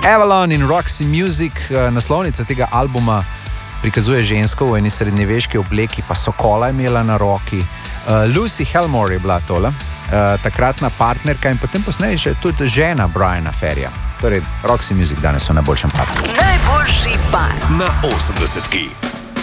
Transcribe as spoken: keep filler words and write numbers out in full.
Avalon in Roxy Music, naslovnica tega albuma prikazuje žensko v eni srednjeveški obleki, pa sokola imela na roki. Uh, Lucy Helmore je bila tole, uh, takratna partnerka in potem posneje še tudi žena Briana Ferryja. Torej, Roxy Music danes so najboljšem par. Najboljši par na osemdesetki.